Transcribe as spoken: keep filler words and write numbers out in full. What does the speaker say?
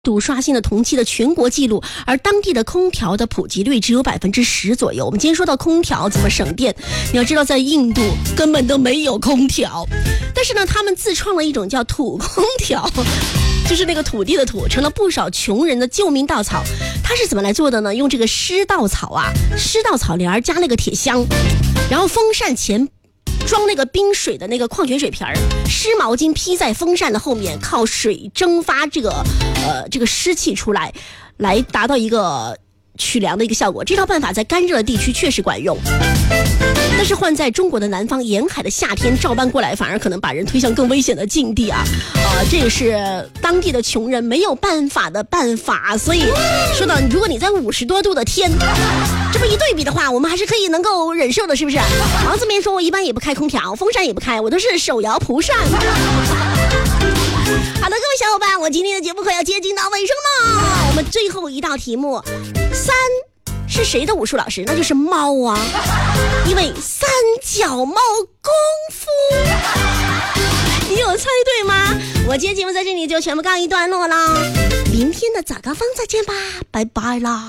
度刷新了同期的全国纪录，而当地的空调的普及率只有百分之十左右。我们今天说到空调怎么省电，你要知道在印度根本都没有空调，但是呢，他们自创了一种叫土空调，就是那个土地的土，成了不少穷人的救命稻草。它是怎么来做的呢？用这个湿稻草啊，湿稻草帘加那个铁箱，然后风扇前装那个冰水的那个矿泉水瓶儿，湿毛巾披在风扇的后面，靠水蒸发这个呃这个湿气出来，来达到一个取凉的一个效果。这套办法在干热的地区确实管用，但是换在中国的南方沿海的夏天照搬过来，反而可能把人推向更危险的境地啊！呃，这也是当地的穷人没有办法的办法。所以说到，如果你在五十多度的天，这么一对比的话，我们还是可以能够忍受的，是不是？王这边说，我一般也不开空调，风扇也不开，我都是手摇蒲扇。好的，各位小伙伴，我今天的节目快要接近到尾声了。我们最后一道题目，三是谁的武术老师？那就是猫啊，因为三脚猫功夫。你有猜对吗？我今天节目在这里就全部告一段落了，明天的早高峰再见吧，拜拜啦。